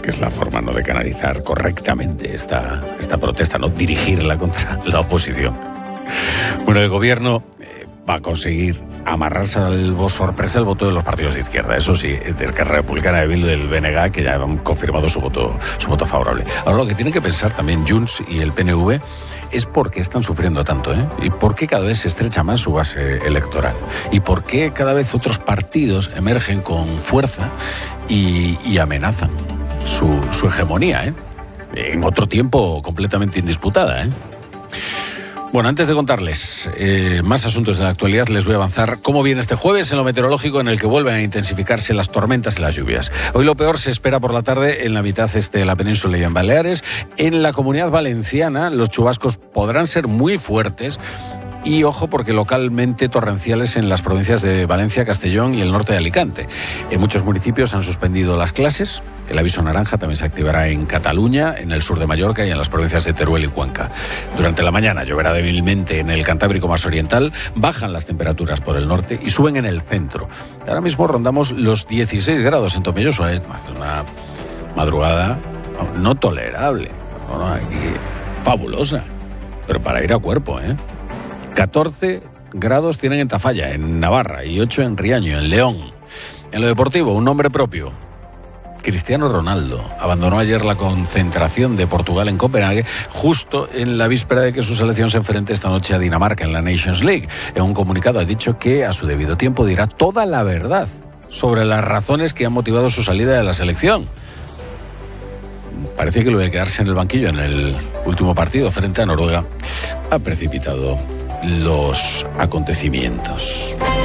porque es la forma, ¿no?, de canalizar correctamente esta protesta, no dirigirla contra la oposición. Bueno, el gobierno va a conseguir amarrarse al sorpresa el voto de los partidos de izquierda, eso sí, de Esquerra Republicana, de Bildu, del BNG, que ya han confirmado su voto favorable. Ahora, lo que tienen que pensar también Junts y el PNV es por qué están sufriendo tanto, y por qué cada vez se estrecha más su base electoral, y por qué cada vez otros partidos emergen con fuerza y amenazan su hegemonía, en otro tiempo completamente indisputada, Bueno, antes de contarles más asuntos de la actualidad, les voy a avanzar cómo viene este jueves en lo meteorológico, en el que vuelven a intensificarse las tormentas y las lluvias. Hoy lo peor se espera por la tarde en la mitad este de la península y en Baleares. En la Comunidad Valenciana los chubascos podrán ser muy fuertes. Y ojo, porque localmente torrenciales en las provincias de Valencia, Castellón y el norte de Alicante. En muchos municipios han suspendido las clases. El aviso naranja también se activará en Cataluña, en el sur de Mallorca y en las provincias de Teruel y Cuenca. Durante la mañana lloverá débilmente en el Cantábrico más oriental, bajan las temperaturas por el norte y suben en el centro. Ahora mismo rondamos los 16 grados en Tomelloso. Es una madrugada no tolerable, aquí, fabulosa, pero para ir a cuerpo, 14 grados tienen en Tafalla, en Navarra, y 8 en Riaño, en León. En lo deportivo, un nombre propio. Cristiano Ronaldo abandonó ayer la concentración de Portugal en Copenhague, justo en la víspera de que su selección se enfrente esta noche a Dinamarca en la Nations League. En un comunicado ha dicho que a su debido tiempo dirá toda la verdad sobre las razones que han motivado su salida de la selección. Parece que lo de quedarse en el banquillo en el último partido frente a Noruega ha precipitado los acontecimientos.